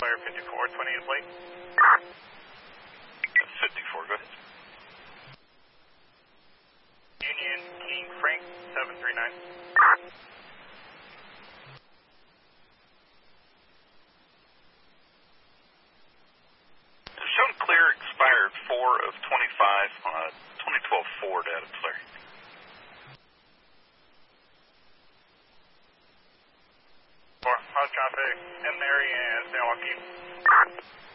Player 54, 28 plate. 54, go ahead. Union King Frank 739. Shown clear, expired 4 of 25 on a 2012 Ford out of clear. For hot traffic in Mary and Milwaukee.